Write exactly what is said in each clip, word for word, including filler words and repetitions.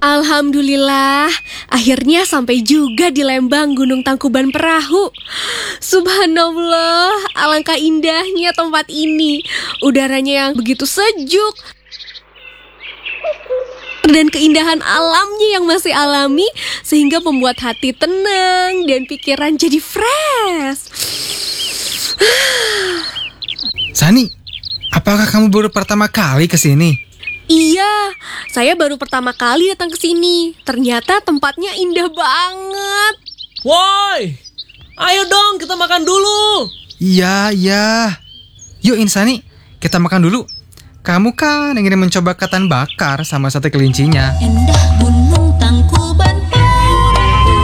Alhamdulillah, akhirnya sampai juga di Lembang Gunung Tangkuban Perahu. Subhanallah, alangkah indahnya tempat ini. Udaranya yang begitu sejuk dan keindahan alamnya yang masih alami, sehingga membuat hati tenang dan pikiran jadi fresh. Sani, apakah kamu baru pertama kali ke sini? Iya, saya baru pertama kali datang ke sini. Ternyata tempatnya indah banget. Woi, ayo dong kita makan dulu. Iya, iya. Yuk Insani, kita makan dulu. Kamu kan ingin mencoba ketan bakar sama sate kelincinya. Indah Gunung Tangkuban Perahu.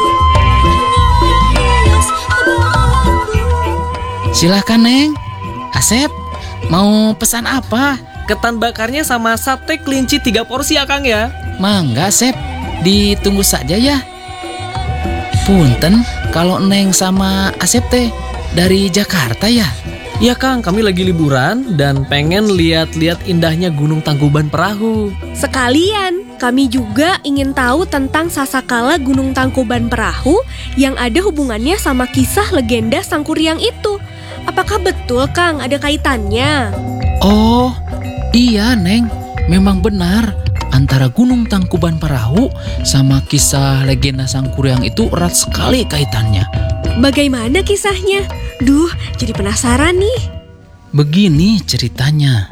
Silakan Neng. Asep, mau pesan apa? Ketan bakarnya sama sate kelinci tiga porsi ya Kang ya. Mangga Asep, ditunggu saja ya. Punten, kalau Neng sama Asep teh dari Jakarta ya? Iya Kang, kami lagi liburan dan pengen lihat-lihat indahnya Gunung Tangkuban Perahu. Sekalian, kami juga ingin tahu tentang sasakala Gunung Tangkuban Perahu yang ada hubungannya sama kisah legenda Sangkuriang itu. Apakah betul Kang ada kaitannya? Oh, iya Neng, memang benar. Antara Gunung Tangkuban Perahu sama kisah legenda Sangkuriang itu erat sekali kaitannya. Bagaimana kisahnya? Duh, jadi penasaran nih. Begini ceritanya.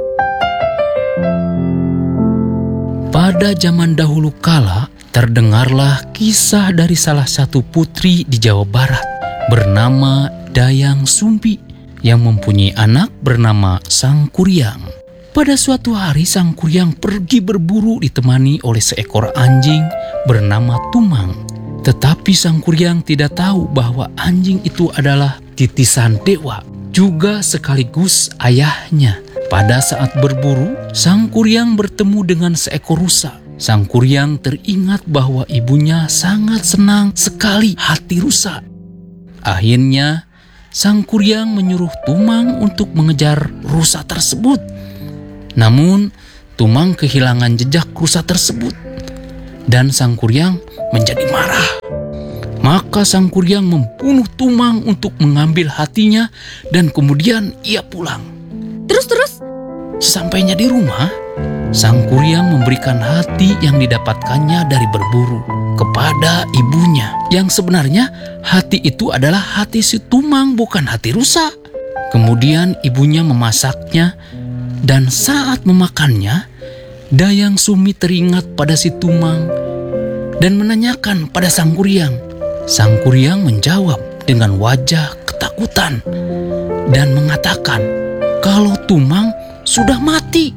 Pada zaman dahulu kala, terdengarlah kisah dari salah satu putri di Jawa Barat bernama Dayang Sumbi yang mempunyai anak bernama Sangkuriang. Pada suatu hari Sangkuriang pergi berburu ditemani oleh seekor anjing bernama Tumang. Tetapi Sangkuriang tidak tahu bahwa anjing itu adalah titisan dewa, juga sekaligus ayahnya. Pada saat berburu, Sangkuriang bertemu dengan seekor rusa. Sangkuriang teringat bahwa ibunya sangat senang sekali hati rusa. Akhirnya, Sangkuriang menyuruh Tumang untuk mengejar rusa tersebut. Namun, Tumang kehilangan jejak rusa tersebut. Dan Sangkuriang menjadi marah. Maka Sangkuriang membunuh Tumang untuk mengambil hatinya dan kemudian ia pulang. Terus-terus? Sesampainya di rumah, Sangkuriang memberikan hati yang didapatkannya dari berburu kepada ibunya. Yang sebenarnya hati itu adalah hati si Tumang, bukan hati rusa. Kemudian ibunya memasaknya dan saat memakannya, Dayang Sumi teringat pada si Tumang dan menanyakan pada Sangkuriang. Sangkuriang menjawab dengan wajah ketakutan dan mengatakan kalau Tumang sudah mati.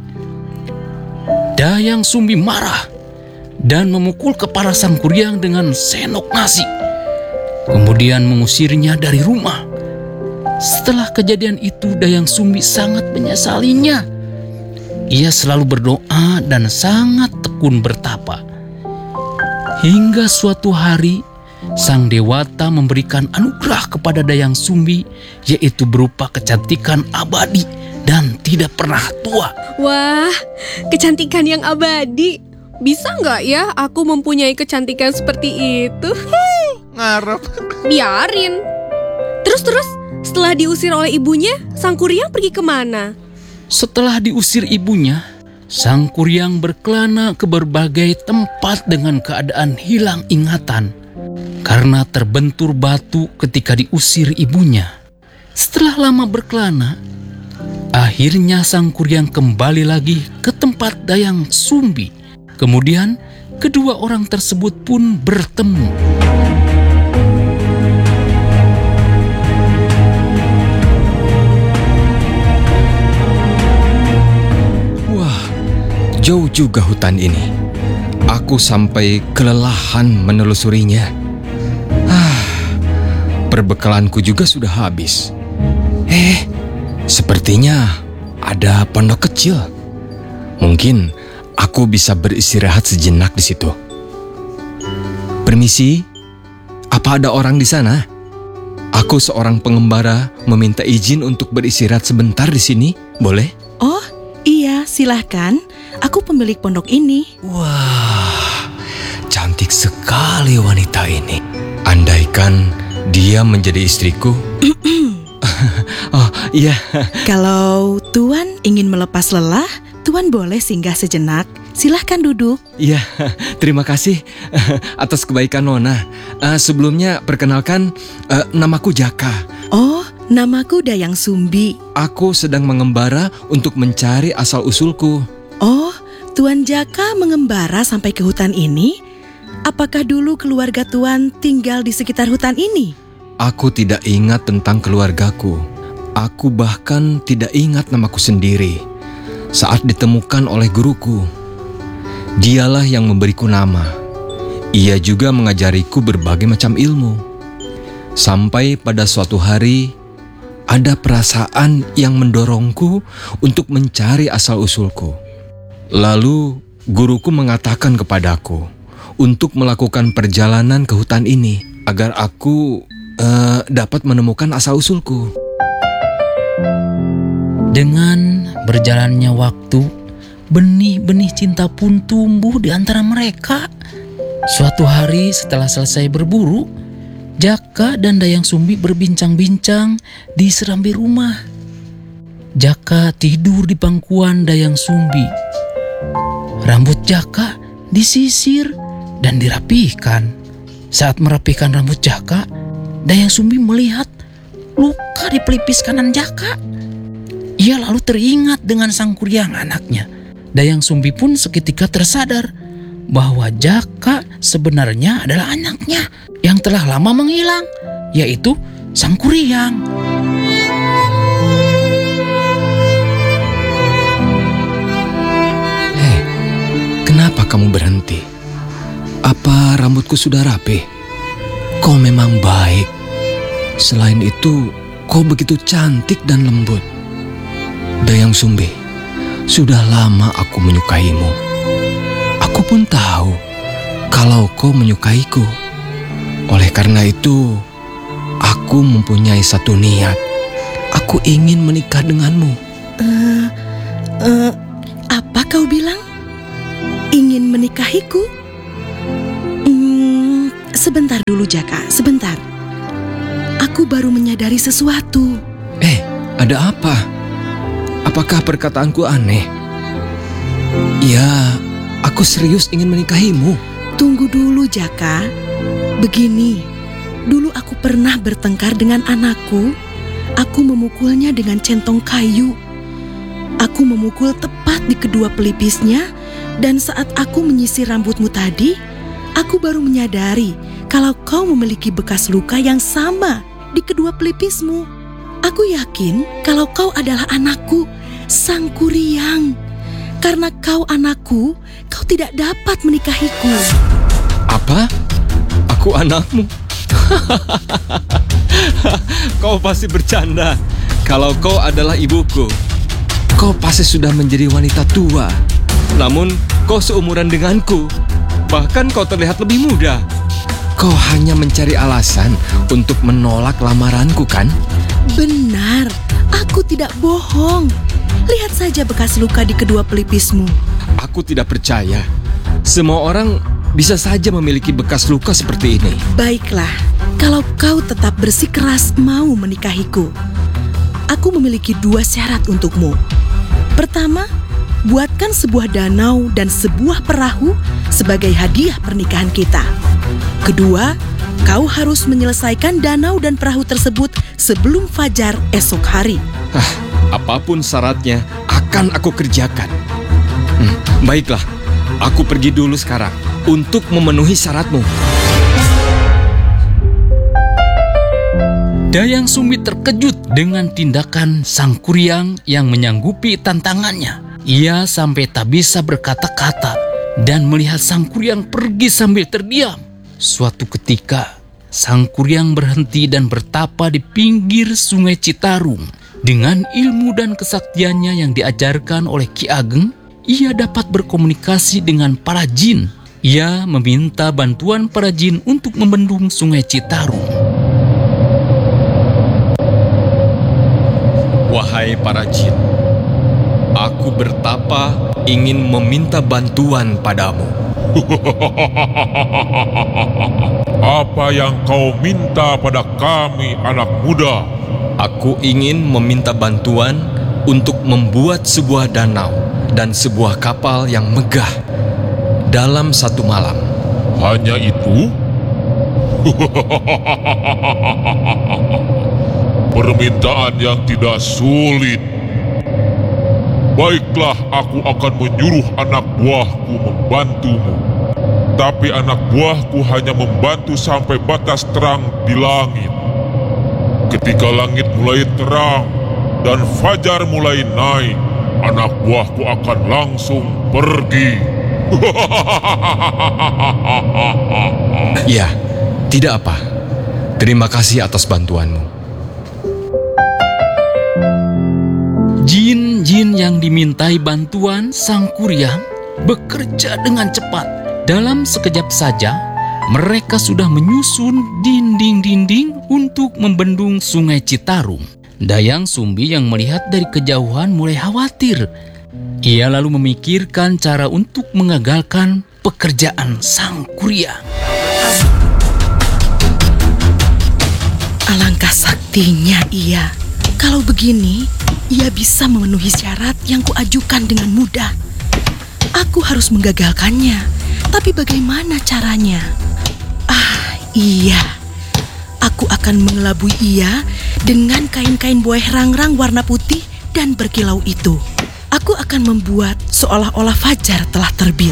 Dayang Sumbi marah dan memukul kepala Sangkuriang dengan senok nasi. Kemudian mengusirnya dari rumah. Setelah kejadian itu Dayang Sumbi sangat menyesalinya. Ia selalu berdoa dan sangat tekun bertapa. Hingga suatu hari Sang Dewata memberikan anugerah kepada Dayang Sumbi, yaitu berupa kecantikan abadi dan tidak pernah tua. Wah, kecantikan yang abadi. Bisa nggak ya aku mempunyai kecantikan seperti itu? Ngarep. Biarin. Terus-terus, setelah diusir oleh ibunya, Sangkuriang pergi kemana? Setelah diusir ibunya, Sangkuriang berkelana ke berbagai tempat dengan keadaan hilang ingatan karena terbentur batu ketika diusir ibunya. Setelah lama berkelana, akhirnya Sangkuriang kembali lagi ke tempat Dayang Sumbi. Kemudian kedua orang tersebut pun bertemu. Wah, jauh juga hutan ini. Aku sampai kelelahan menelusurinya. Ah, perbekalanku juga sudah habis. Eh, sepertinya ada pondok kecil. Mungkin aku bisa beristirahat sejenak di situ. Permisi, apa ada orang di sana? Aku seorang pengembara meminta izin untuk beristirahat sebentar di sini, boleh? Oh, iya, silahkan. Aku pemilik pondok ini. Wah, Cantik sekali wanita ini. Andaikan dia menjadi istriku. Oh iya. Kalau Tuan ingin melepas lelah, Tuan boleh singgah sejenak. Silahkan duduk. Iya, terima kasih atas kebaikan Nona. Uh, sebelumnya perkenalkan, uh, namaku Jaka. Oh, namaku Dayang Sumbi. Aku sedang mengembara untuk mencari asal-usulku. Oh, Tuan Jaka mengembara sampai ke hutan ini? Apakah dulu keluarga Tuan tinggal di sekitar hutan ini? Aku tidak ingat tentang keluargaku. Aku bahkan tidak ingat namaku sendiri saat ditemukan oleh guruku. Dialah yang memberiku nama. Ia juga mengajariku berbagai macam ilmu. Sampai pada suatu hari, ada perasaan yang mendorongku untuk mencari asal-usulku. Lalu, guruku mengatakan kepadaku untuk melakukan perjalanan ke hutan ini agar aku uh, dapat menemukan asal-usulku. Dengan berjalannya waktu, benih-benih cinta pun tumbuh di antara mereka. Suatu hari setelah selesai berburu, Jaka dan Dayang Sumbi berbincang-bincang di serambi rumah. Jaka tidur di pangkuan Dayang Sumbi. Rambut Jaka disisir dan dirapihkan. Saat merapihkan rambut Jaka, Dayang Sumbi melihat luka di pelipis kanan Jaka. Ia lalu teringat dengan Sang Kuryang anaknya. Dayang Sumbi pun seketika tersadar bahwa Jaka sebenarnya adalah anaknya yang telah lama menghilang, yaitu Sang Kuryang. Hei, kenapa kamu berhenti? Apa rambutku sudah rapi? Kau memang baik. Selain itu, kau begitu cantik dan lembut. Dayang Sumbi, sudah lama aku menyukaimu. Aku pun tahu kalau kau menyukaiku. Oleh karena itu, aku mempunyai satu niat. Aku ingin menikah denganmu. Uh, uh, apa kau bilang? Ingin menikahiku? Hmm, sebentar dulu Jaka, sebentar. Aku baru menyadari sesuatu. Eh, ada apa? Apakah perkataanku aneh? Ya, aku serius ingin menikahimu. Tunggu dulu Jaka. Begini, dulu aku pernah bertengkar dengan anakku. Aku memukulnya dengan centong kayu. Aku memukul tepat di kedua pelipisnya. Dan saat aku menyisir rambutmu tadi, aku baru menyadari kalau kau memiliki bekas luka yang sama di kedua pelipismu. Aku yakin kalau kau adalah anakku, Sang Kuryang. Karena kau anakku, kau tidak dapat menikahiku. Apa? Aku anakmu? Kau pasti bercanda. Kalau kau adalah ibuku, kau pasti sudah menjadi wanita tua. Namun, kau seumuran denganku. Bahkan kau terlihat lebih muda. Kau hanya mencari alasan untuk menolak lamaranku, kan? Benar, aku tidak bohong. Lihat saja bekas luka di kedua pelipismu. Aku tidak percaya. Semua orang bisa saja memiliki bekas luka seperti ini. Baiklah, kalau kau tetap bersikeras mau menikahiku, aku memiliki dua syarat untukmu. Pertama, buatkan sebuah danau dan sebuah perahu sebagai hadiah pernikahan kita. Kedua, kau harus menyelesaikan danau dan perahu tersebut sebelum fajar esok hari. Ah, apapun syaratnya akan aku kerjakan. Hmm, baiklah, aku pergi dulu sekarang untuk memenuhi syaratmu. Dayang Sumbi terkejut dengan tindakan Sang Kuryang yang menyanggupi tantangannya. Ia sampai tak bisa berkata-kata dan melihat Sang Kuryang pergi sambil terdiam. Suatu ketika, Sang Kuryang berhenti dan bertapa di pinggir Sungai Citarum. Dengan ilmu dan kesaktiannya yang diajarkan oleh Ki Ageng, ia dapat berkomunikasi dengan para jin. Ia meminta bantuan para jin untuk membendung Sungai Citarum. Wahai para jin, aku bertapa ingin meminta bantuan padamu. Apa yang kau minta pada kami, anak muda? Aku ingin meminta bantuan untuk membuat sebuah danau dan sebuah kapal yang megah dalam satu malam. Hanya itu? Permintaan yang tidak sulit. Baiklah, aku akan menyuruh anak buahku membantumu. Tapi anak buahku hanya membantu sampai batas terang di langit. Ketika langit mulai terang dan fajar mulai naik, anak buahku akan langsung pergi. Ya, tidak apa. Terima kasih atas bantuanmu. Jin-jin yang dimintai bantuan Sang Kuryang bekerja dengan cepat. Dalam sekejap saja, mereka sudah menyusun dinding-dinding untuk membendung Sungai Citarum. Dayang Sumbi yang melihat dari kejauhan mulai khawatir. Ia lalu memikirkan cara untuk mengagalkan pekerjaan Sang Kuryang. Alangkah saktinya ia. Kalau begini, ia bisa memenuhi syarat yang kuajukan dengan mudah. Aku harus menggagalkannya, tapi bagaimana caranya? Ah, iya. Aku akan mengelabui ia dengan kain-kain buih rangrang warna putih dan berkilau itu. Aku akan membuat seolah-olah fajar telah terbit.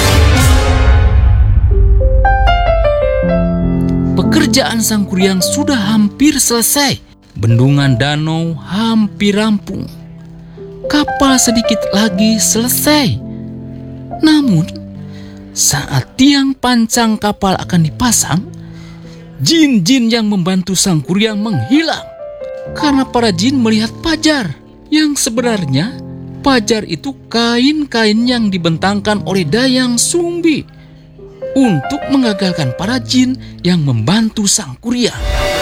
Pekerjaan Sang Kuryang sudah hampir selesai. Bendungan danau hampir rampung. Kapal sedikit lagi selesai. Namun, saat tiang pancang kapal akan dipasang, jin-jin yang membantu Sang Kuryang menghilang. Karena para jin melihat pajar. Yang sebenarnya, pajar itu kain-kain yang dibentangkan oleh Dayang Sumbi untuk mengagalkan para jin yang membantu Sang Kuryang.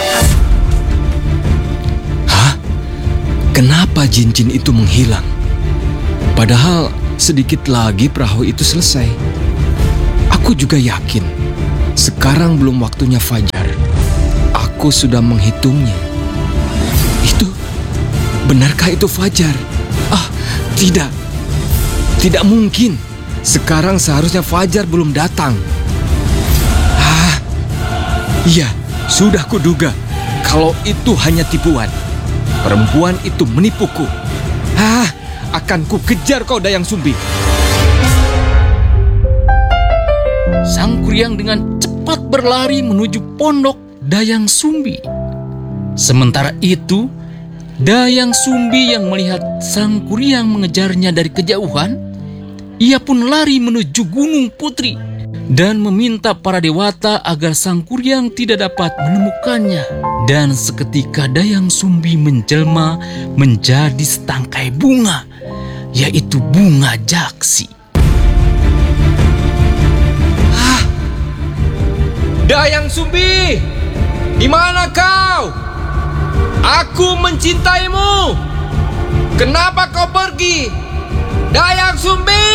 Kenapa jin-jin itu menghilang? Padahal sedikit lagi perahu itu selesai. Aku juga yakin sekarang belum waktunya fajar. Aku sudah menghitungnya. Itu, benarkah itu fajar? Ah, tidak. Tidak mungkin. Sekarang seharusnya fajar belum datang. Ah, iya, sudah kuduga kalau itu hanya tipuan. Perempuan itu menipuku. Ah, akan ku kejar kau Dayang Sumbi. Sang Kuryang dengan cepat berlari menuju pondok Dayang Sumbi. Sementara itu, Dayang Sumbi yang melihat Sang Kuryang mengejarnya dari kejauhan, ia pun lari menuju Gunung Putri dan meminta para dewata agar Sang Kuryang tidak dapat menemukannya. Dan seketika Dayang Sumbi menjelma menjadi setangkai bunga, yaitu bunga jaksi. Ah, Dayang Sumbi, di mana kau? Aku mencintaimu. Kenapa kau pergi? Dayang Sumbi!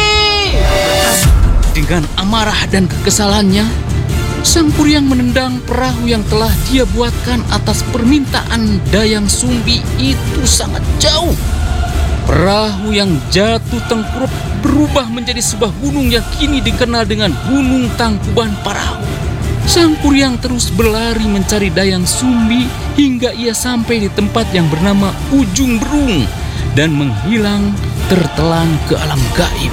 Dengan amarah dan kekesalannya, Sang Kuryang menendang perahu yang telah dia buatkan atas permintaan Dayang Sumbi itu sangat jauh. Perahu yang jatuh tengkurap berubah menjadi sebuah gunung yang kini dikenal dengan Gunung Tangkuban Parahu. Sang Kuryang terus berlari mencari Dayang Sumbi hingga ia sampai di tempat yang bernama Ujung Berung dan menghilang tertelan ke alam gaib.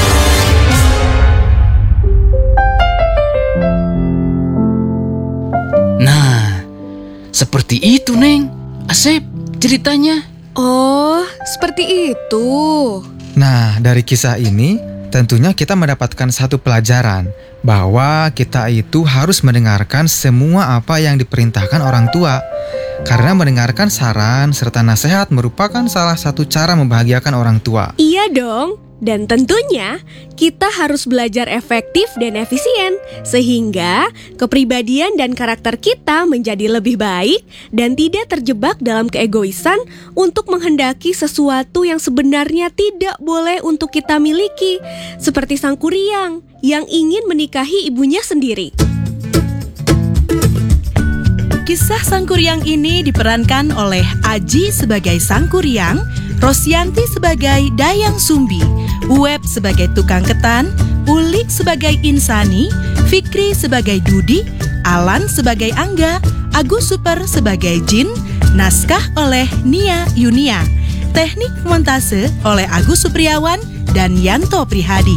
Nah, seperti itu, Neng. Asep, ceritanya. Oh, seperti itu. Nah, dari kisah ini tentunya kita mendapatkan satu pelajaran bahwa kita itu harus mendengarkan semua apa yang diperintahkan orang tua. Karena mendengarkan saran serta nasihat merupakan salah satu cara membahagiakan orang tua. Iya dong. Dan tentunya kita harus belajar efektif dan efisien sehingga kepribadian dan karakter kita menjadi lebih baik dan tidak terjebak dalam keegoisan untuk menghendaki sesuatu yang sebenarnya tidak boleh untuk kita miliki, seperti sang kuryang yang ingin menikahi ibunya sendiri. Kisah Sang Kuryang ini diperankan oleh Aji sebagai Sang Kuryang, Rosyanti sebagai Dayang Sumbi, Uweb sebagai tukang ketan, Ulik sebagai Insani, Fikri sebagai Dudi, Alan sebagai Angga, Agus Super sebagai Jin, naskah oleh Nia Yunia, teknik montase oleh Agus Supriawan dan Yanto Prihadi.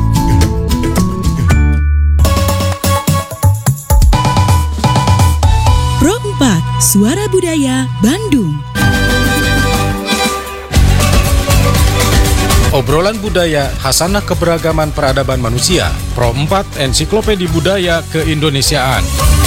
Pro empat, Suara Budaya Bandung. Obrolan budaya Hasanah Keberagaman Peradaban Manusia. Pro empat, Ensiklopedia Budaya Keindonesiaan.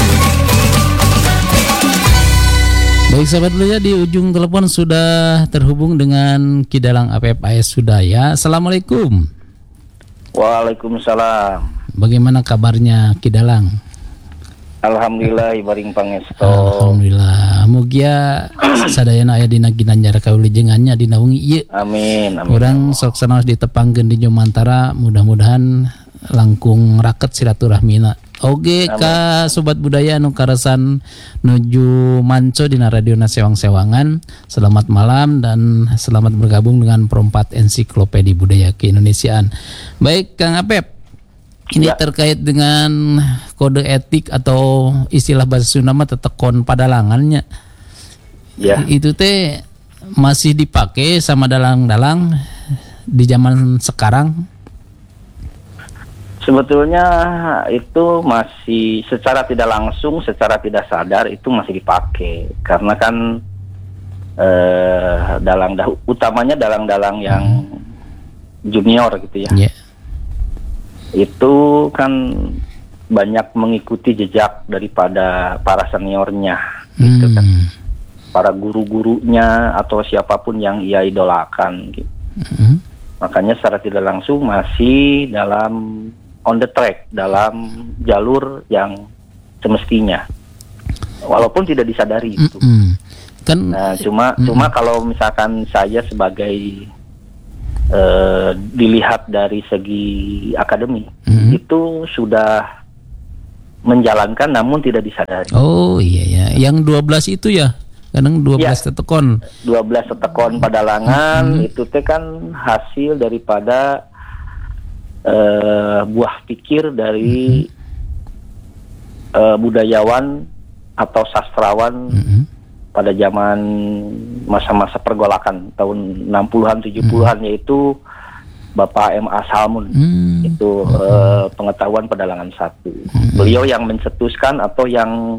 Baik sahabat budaya, di ujung telepon sudah terhubung dengan Ki Dalang A P F A S Sudaya. Assalamualaikum. Waalaikumsalam. Bagaimana kabarnya Ki Dalang? Alhamdulillah ibaring pangesto. Alhamdulillah. Mugia sadayana aya dina ginanjar kawilujengannya dina wengi ieu. Amin, amin. Urang sok sanaos ditepangkeun di Jomantara, mudah-mudahan langkung raket silaturahmina. Oge ka sobat budaya anu karesan nuju manco dina radio Sewang-Sewangan. Selamat malam dan selamat bergabung dengan Perempat Ensiklopedia Budaya Keindonesiaan. Baik Kang Apep, ini ya, terkait dengan kode etik atau istilah bahasa Sunda mah tetekon padalangannya. Ya. Itu teh masih dipakai sama dalang-dalang di zaman sekarang? Sebetulnya itu masih secara tidak langsung, secara tidak sadar itu masih dipakai. Karena kan eh, dalang utamanya dalang-dalang yang hmm. junior gitu ya. Yeah. Itu kan banyak mengikuti jejak daripada para seniornya, hmm. gitu kan, para guru-gurunya atau siapapun yang ia idolakan, gitu. Hmm. Makanya secara tidak langsung masih dalam on the track, dalam jalur yang semestinya, walaupun tidak disadari itu. Hmm. Kan, nah, cuma hmm. cuma kalau misalkan saya sebagai Uh, dilihat dari segi akademi, mm-hmm. itu sudah menjalankan namun tidak disadari. Oh iya ya, yang dua belas itu ya, kadang dua belas ya, tetekon. dua belas tetekon padalangan, mm-hmm. itu teh kan hasil daripada uh, buah pikir dari mm-hmm. uh, budayawan atau sastrawan mm-hmm. pada zaman masa-masa pergolakan tahun enam puluhan tujuh puluhan, hmm. yaitu Bapak M A Salmun, hmm. itu hmm. Uh, pengetahuan pedalangan satu. Hmm. Beliau yang mencetuskan atau yang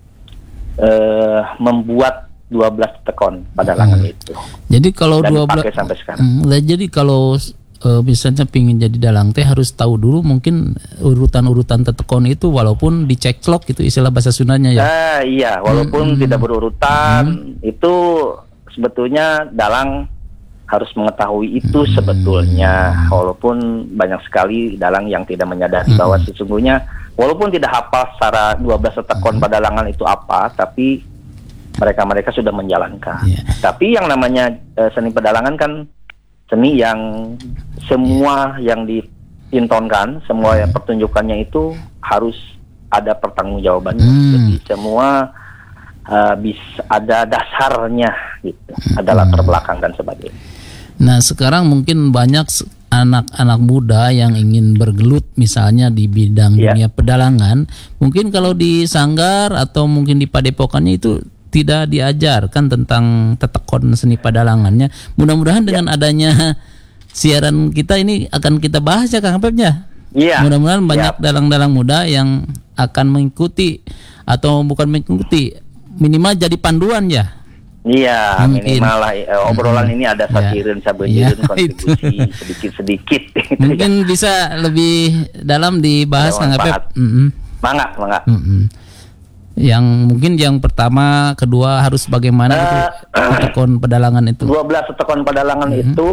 uh, membuat dua belas tekon pedalangan hmm. itu. Jadi kalau dan dua belas sampai sekarang. Hmm, jadi kalau uh, misalnya pingin jadi dalang teh harus tahu dulu mungkin urutan-urutan tetekon itu walaupun dicekclok itu istilah bahasa Sundanya ya. Nah, iya, walaupun hmm. tidak berurutan hmm. itu sebetulnya dalang harus mengetahui itu hmm. sebetulnya, walaupun banyak sekali dalang yang tidak menyadari hmm. bahwa sesungguhnya walaupun tidak hafal secara dua belas tetekon hmm. padalangan itu apa, tapi mereka-mereka sudah menjalankan. Yeah. Tapi yang namanya uh, seni pedalangan kan seni yang semua yeah. yang ditontonkan, semua yang pertunjukannya itu harus ada pertanggungjawabannya. Hmm. Jadi semua uh, bisa ada dasarnya gitu, hmm. ada latar belakang dan sebagainya. Nah sekarang mungkin banyak anak-anak muda yang ingin bergelut misalnya di bidang yeah. dunia pedalangan. Mungkin kalau di sanggar atau mungkin di padepokannya itu tidak diajarkan tentang tetekon seni padalangannya. Mudah-mudahan dengan yeah. adanya siaran kita ini akan kita bahas ya Kang Apep ya. Yeah. Mudah-mudahan banyak yeah. dalang-dalang muda yang akan mengikuti atau bukan mengikuti, minimal jadi panduan ya. Iya, minimal lah uh, obrolan hmm. ini ada sakirin, ya. sabejirin, ya, kontribusi sedikit-sedikit. Mungkin ya. bisa lebih dalam dibahas Kang Apep. Mm-hmm. Mangga, mangga. Mm-hmm. Yang mungkin yang pertama, kedua harus bagaimana gitu, Uh, tekon pedalangan itu. dua belas tekon pedalangan Mhm. itu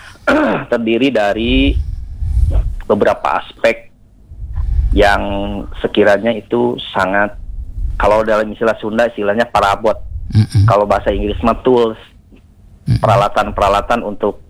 terdiri dari beberapa aspek yang sekiranya itu sangat, kalau dalam istilah Sunda istilahnya parabot. Mhm. Kalau bahasa Inggris mah tools, Mhm. peralatan-peralatan untuk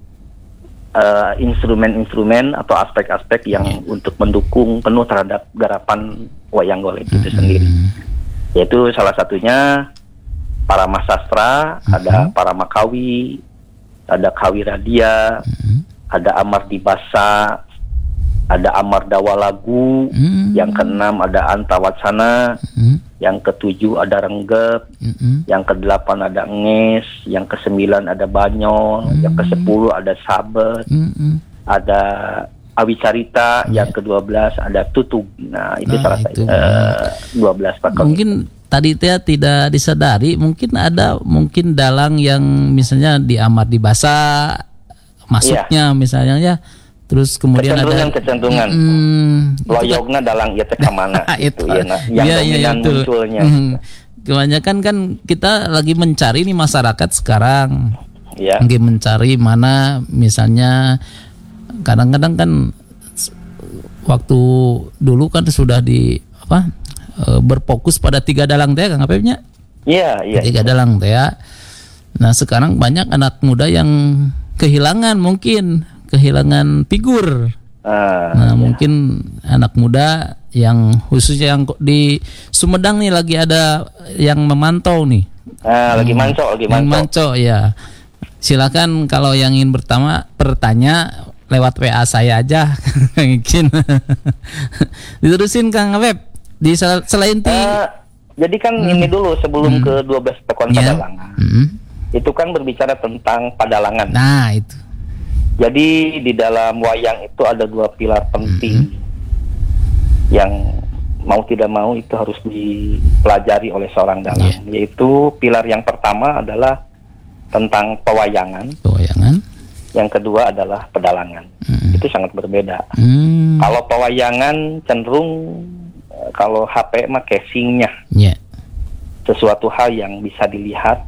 uh, instrumen-instrumen atau aspek-aspek yang untuk mendukung penuh terhadap garapan wayang golek itu sendiri. Yaitu salah satunya para masastra, ada para makawi, ada kawi radia, ada amar dibasa, ada amar dawalagu, Mhm. yang keenam ada antawacana, Mhm. yang ketujuh ada renggep, Mhm. yang kedelapan ada nges, yang kesembilan ada banyol, yang kesepuluh ada sabet, Mhm. ada awicarita, yang kedua belas ada tutug. Nah, itu Nah, salah itu. satu eh, dua belas pakon. Mungkin tadi teh tidak disadari, mungkin ada mungkin dalang yang misalnya di amar dibasa masuknya misalnya ya. Terus kemudian ada kecenderungan, Hmm, loyogna dalang ieu teh ka mana itu gitu ya, nah, yang Iya, iya, dominan betul. munculnya. Hmm. Kebanyakan kan kita lagi mencari nih masyarakat sekarang. Ya. Lagi mencari mana misalnya kadang-kadang kan s- waktu dulu kan sudah di apa e, berfokus pada tiga dalang teh Kang Apepnya. Iya, iya. Tiga dalang teh ya. Nah, sekarang banyak anak muda yang kehilangan mungkin kehilangan figur. Ah, Nah, mungkin anak muda yang khususnya yang di Sumedang nih lagi ada yang memantau nih. ah, lagi manco, lagi Yang manco. manco ya. Silakan kalau yang ingin bertama bertanya lewat W A saya aja. Mungkin. Diterusin Kang Apep. Di sel- selain ti Eh, jadi kan ini dulu sebelum ke dua belas tekon Ya. padalangan. Mm. Itu kan berbicara tentang padalangan. Nah, itu. Jadi di dalam wayang itu ada dua pilar penting yang mau tidak mau itu harus dipelajari oleh seorang dalang. Yaitu pilar yang pertama adalah tentang pewayangan, Pewayangan. yang kedua adalah pedalangan. Itu sangat berbeda. Hmm. Kalau pewayangan cenderung eh, kalau H P mah casingnya, Ya. sesuatu hal yang bisa dilihat,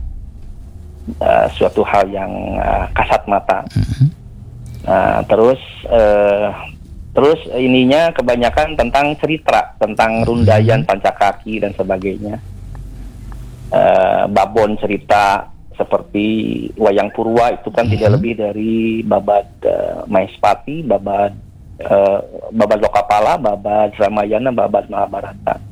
eh, suatu hal yang eh, kasat mata. Nah, terus eh, terus ininya kebanyakan tentang cerita, tentang rundayan pancakaki dan sebagainya. Eh, babon cerita seperti wayang Purwa itu kan tidak lebih dari babad eh, Maespati, babad eh, babad Lokapala, babad Ramayana, babad Mahabharata,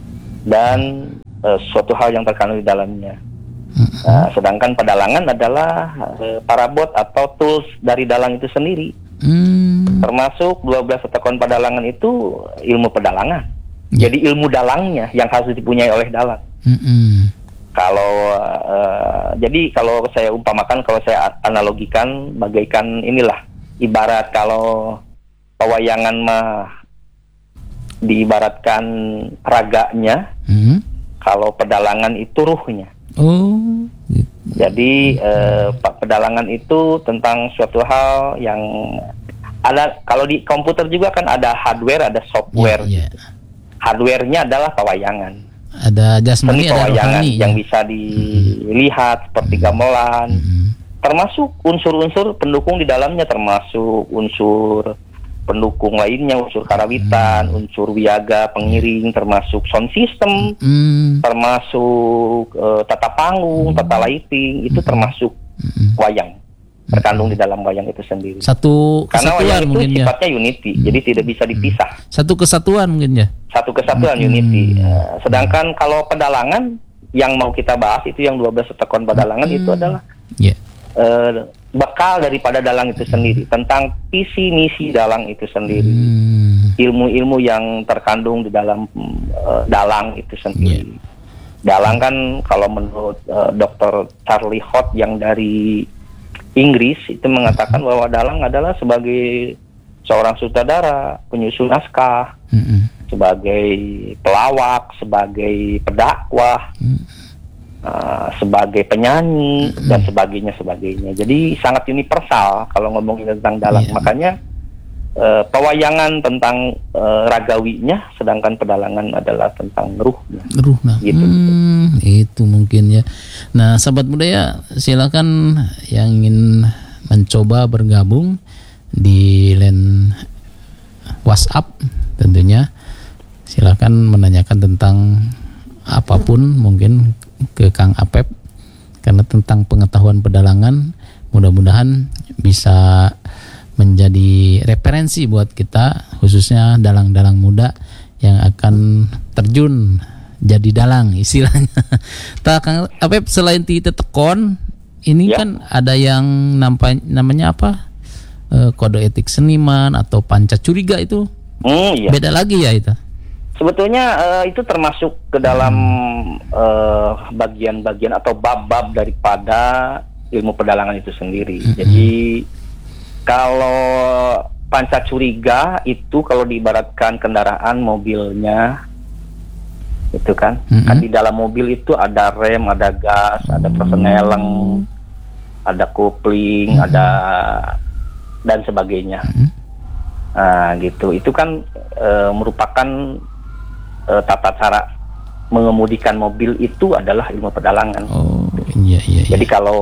dan eh, suatu hal yang terkandung di dalamnya. Nah, sedangkan pedalangan adalah eh, parabot atau tools dari dalang itu sendiri. Hmm. Termasuk dua belas tekon pedalangan itu ilmu pedalangan. Jadi ilmu dalangnya yang harus dipunyai oleh dalang. Mm-mm. Kalau eh, jadi kalau saya umpamakan, kalau saya analogikan bagaikan inilah, ibarat kalau pewayangan mah diibaratkan raganya, Hmm. kalau pedalangan itu ruhnya. Oh. Jadi eh, Pak pedalangan itu tentang suatu hal yang ada, kalau di komputer juga kan ada hardware, ada software. Ya, ya. Hardware-nya adalah pewayangan. Ada jasmani, Seni ada pewayangan rohani. yang ya. bisa dilihat seperti gamelan. Termasuk unsur-unsur pendukung di dalamnya, termasuk unsur pendukung lainnya, unsur karawitan, unsur wiaga, pengiring, termasuk sound system, Hmm. termasuk eh, tata panggung, tata lighting, itu termasuk wayang, terkandung di dalam wayang itu sendiri. Satu Karena kesatuan wayang itu mungkin ya. sifatnya unity, jadi tidak bisa dipisah. Satu kesatuan mungkin ya. Satu kesatuan unity. Eh, sedangkan kalau pedalangan yang mau kita bahas itu yang dua belas tekon pedalangan itu adalah Ya. eh, bekal daripada dalang itu sendiri, tentang visi misi dalang itu sendiri, ilmu-ilmu yang terkandung di dalam eh, dalang itu sendiri. Dalang kan kalau menurut eh, dokter Charlie Hott yang dari Inggris itu mengatakan bahwa dalang adalah sebagai seorang sutradara, penyusun naskah, sebagai pelawak, sebagai pedakwah, uh, sebagai penyanyi dan sebagainya sebagainya. Jadi sangat universal kalau ngomongin tentang dalang. Makanya uh, pewayangan tentang uh, ragawinya, sedangkan pedalangan adalah tentang ruhnya. Ruh, nah, Gitu. hmm, itu mungkin ya. Nah, sahabat budaya, silakan yang ingin mencoba bergabung di line WhatsApp tentunya, silakan menanyakan tentang apapun mungkin ke Kang Apep, karena tentang pengetahuan pedalangan mudah-mudahan bisa menjadi referensi buat kita, khususnya dalang-dalang muda yang akan terjun jadi dalang istilahnya. Tak Kang Apep, selain ti tetekon ini Ya. kan ada yang nampa, namanya apa? E, kode etik seniman atau panca curiga itu. Hmm, iya. Beda lagi ya itu. Sebetulnya eh, itu termasuk ke dalam eh, bagian-bagian atau bab-bab daripada ilmu pedalangan itu sendiri. Jadi kalau panca curiga itu kalau diibaratkan kendaraan mobilnya, itu kan, kan di dalam mobil itu ada rem, ada gas, ada perseneleng, ada kopling, ada dan sebagainya. Nah, gitu. Itu kan eh, merupakan Uh, tata cara mengemudikan mobil itu adalah ilmu pedalangan. Oh, iya iya. iya. Jadi kalau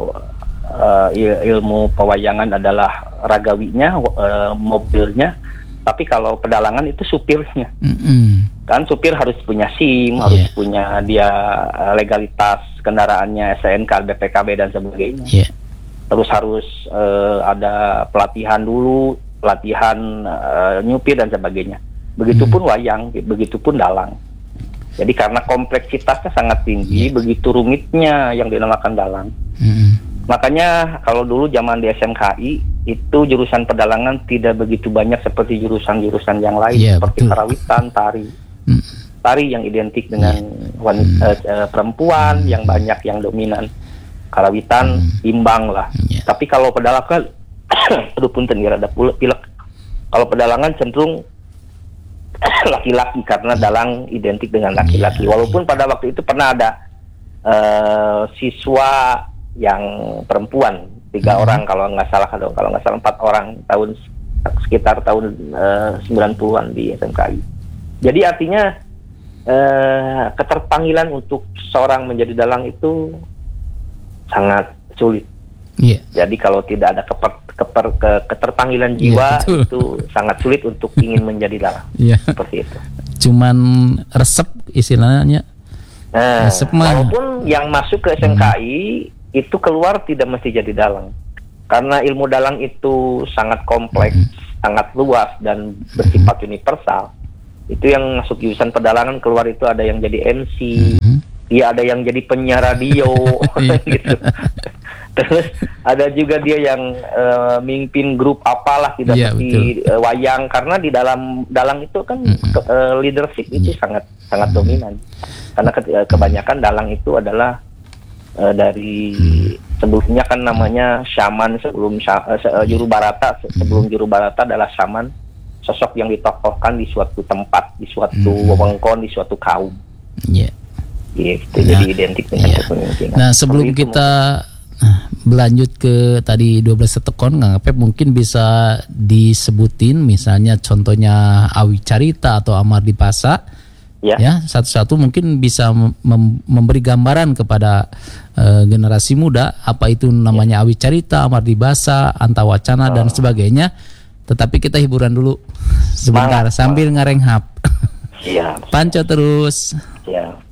uh, il- ilmu pewayangan adalah ragawinya, uh, mobilnya, tapi kalau pedalangan itu supirnya. Mm-mm. Kan supir harus punya SIM, Yeah. harus punya dia uh, legalitas kendaraannya, S T N K, B P K B dan sebagainya. Yeah. Terus harus uh, ada pelatihan dulu, pelatihan uh, nyupir dan sebagainya. Begitupun wayang, begitupun dalang. Jadi karena kompleksitasnya sangat tinggi, Yeah. begitu rumitnya yang dinamakan dalang. Mm-mm. Makanya kalau dulu zaman di S M K I itu jurusan pedalangan tidak begitu banyak seperti jurusan-jurusan yang lain, Yeah, seperti betul. karawitan, tari. Mm. Tari yang identik dengan wanita, eh, eh, perempuan yang banyak yang dominan. Karawitan imbang lah. Yeah. Tapi kalau pedalangan, aduh punten ya ada pula pilek. Kalau pedalangan cenderung laki-laki karena dalang identik dengan laki-laki. Walaupun pada waktu itu pernah ada uh, siswa yang perempuan tiga orang kalau nggak salah, kalau kalau nggak salah empat orang tahun sekitar tahun uh, sembilan puluhan di S M K I. Jadi artinya uh, keterpanggilan untuk seorang menjadi dalang itu sangat sulit. Iya. Jadi kalau tidak ada keper, keper, ke, keterpanggilan jiwa, Iya, betul. itu sangat sulit untuk ingin menjadi dalang. Iya. Seperti itu. Cuman resep istilahnya. Nah, Resep mah. walaupun yang masuk ke S M K I itu keluar tidak mesti jadi dalang. Karena ilmu dalang itu sangat kompleks, sangat luas dan bersifat universal. Itu yang masuk jurusan pedalangan keluar itu ada yang jadi M C, dia ada yang jadi penyiar radio gitu. Terus ada juga dia yang uh, mimpin grup apalah, tidak Iya, seperti uh, wayang, karena di dalam dalang itu kan ke- uh, leadership itu sangat sangat dominan. Karena ke- uh, kebanyakan dalang itu adalah uh, dari sebelumnya kan namanya shaman, sebelum sya- uh, se- uh, juru barata, se- sebelum juru barata adalah shaman, sosok yang ditokohkan di suatu tempat, di suatu wewengkon, di suatu kaum. Iya. Gitu, jadi identik dengan kepemimpinan. Nah, sebelum Seperti itu kita berlanjut ke tadi dua belas tetekon, Kang Apep mungkin bisa disebutin misalnya contohnya Awi Carita atau Amar Dipasa. Ya. Ya, satu-satu mungkin bisa mem- memberi gambaran kepada uh, generasi muda apa itu namanya Awi Carita, Amar Dipasa, Antawacana dan sebagainya. Tetapi kita hiburan dulu sebentar Semangat, sambil ngarenghap. Siap. Panco terus. Ya.